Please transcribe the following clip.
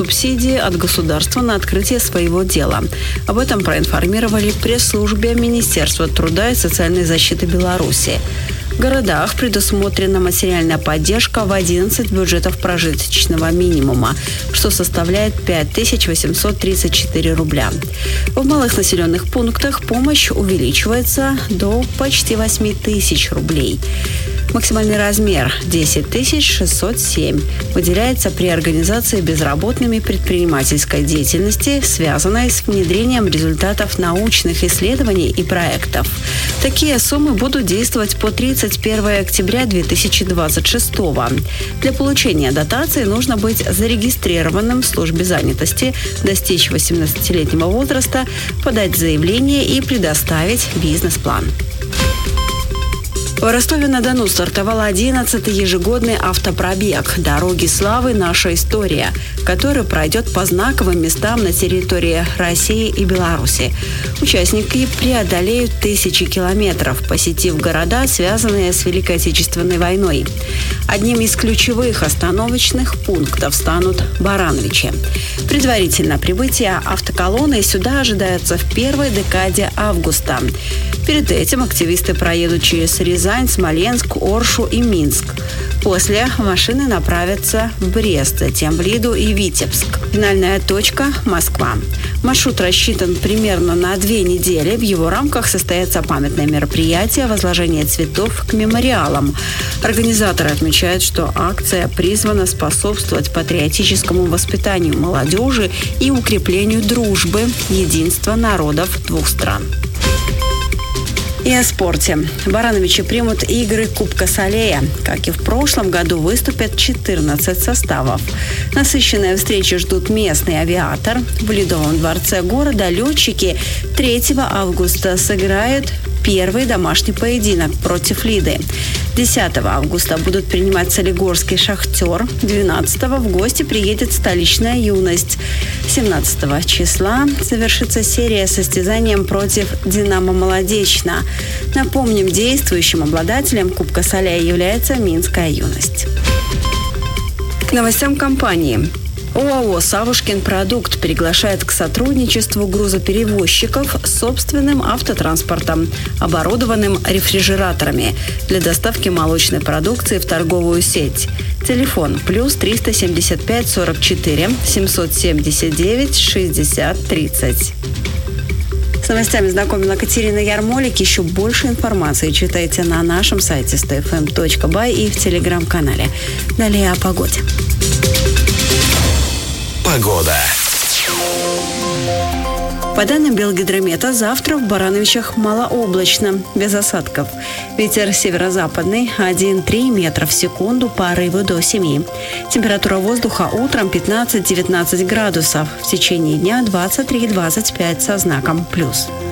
субсидии от государства на открытие своего дела. Об этом проинформировали в пресс-службе Министерства труда и социальной защиты Беларуси. В городах предусмотрена материальная поддержка в 11 бюджетов прожиточного минимума, что составляет 5834 рубля. В малых населенных пунктах помощь увеличивается до почти 8 тысяч рублей. Максимальный размер – 10 607. Выделяется при организации безработными предпринимательской деятельности, связанной с внедрением результатов научных исследований и проектов. Такие суммы будут действовать по 31 октября 2026 года. Для получения дотации нужно быть зарегистрированным в службе занятости, достичь 18-летнего возраста, подать заявление и предоставить бизнес-план. В Ростове-на-Дону стартовал 11-й ежегодный автопробег «Дороги славы. Наша история», который пройдет по знаковым местам на территории России и Беларуси. Участники преодолеют тысячи километров, посетив города, связанные с Великой Отечественной войной. Одним из ключевых остановочных пунктов станут Барановичи. Предварительно прибытие автоколонны сюда ожидается в первой декаде августа. Перед этим активисты проедут через Рязань, Смоленск, Оршу и Минск. После машины направятся в Брест, затем в Лиду и Витебск. Финальная точка – Москва. Маршрут рассчитан примерно на 2 недели. В его рамках состоятся памятные мероприятия, возложение цветов к мемориалам. Организаторы отмечают, что акция призвана способствовать патриотическому воспитанию молодежи и укреплению дружбы, единства народов двух стран. И о спорте. Барановичи примут игры Кубка Салея. Как и в прошлом году, выступят 14 составов. Насыщенные встречи ждут местный авиатор. В Ледовом дворце города летчики 3 августа сыграют первый домашний поединок против Лиды. 10 августа будут принимать Солигорский «Шахтер». 12-го в гости приедет столичная «Юность». 17 числа завершится серия состязанием против «Динамо Молодечно». Напомним, действующим обладателем Кубка Салея является Минская «Юность». К новостям компании. ОАО «Савушкин продукт» приглашает к сотрудничеству грузоперевозчиков с собственным автотранспортом, оборудованным рефрижераторами для доставки молочной продукции в торговую сеть. Телефон +375 44 779 60 30. С новостями знакомила Катерина Ярмолик. Еще больше информации читайте на нашем сайте stfm.by и в телеграм-канале. Далее о погоде. Погода. По данным Белгидромета, завтра в Барановичах малооблачно, без осадков. Ветер северо-западный 1,3 метра в секунду, порывы до 7. Температура воздуха утром 15-19 градусов, в течение дня 23-25 со знаком плюс.